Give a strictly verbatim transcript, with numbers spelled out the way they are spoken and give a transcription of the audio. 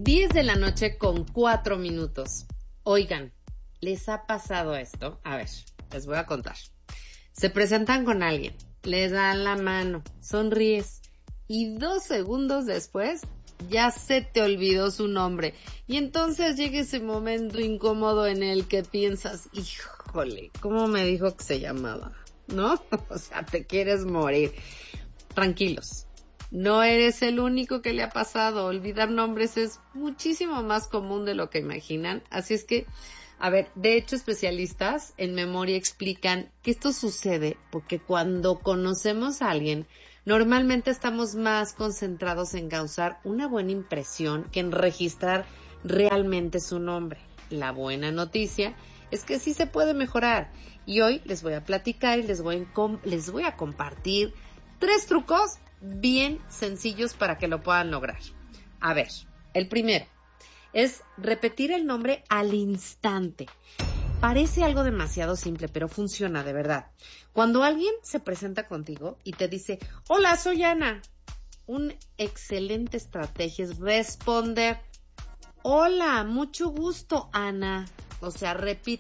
diez de la noche con cuatro minutos. Oigan, ¿les ha pasado esto? A ver, les voy a contar. Se presentan con alguien, les dan la mano, sonríes y dos segundos después ya se te olvidó su nombre. Y entonces llega ese momento incómodo en el que piensas, híjole, ¿cómo me dijo que se llamaba? ¿No? O sea, te quieres morir. Tranquilos. No eres el único que le ha pasado. Olvidar nombres es muchísimo más común de lo que imaginan. Así es que, a ver, de hecho, especialistas en memoria explican que esto sucede porque cuando conocemos a alguien, normalmente estamos más concentrados en causar una buena impresión que en registrar realmente su nombre. La buena noticia es que sí se puede mejorar. Y hoy les voy a platicar y les voy a, les voy a compartir tres trucos bien sencillos para que lo puedan lograr. A ver, el primero es repetir el nombre al instante. Parece algo demasiado simple, pero funciona de verdad. Cuando alguien se presenta contigo y te dice, hola, soy Ana, una excelente estrategia es responder, hola, mucho gusto, Ana. O sea, repite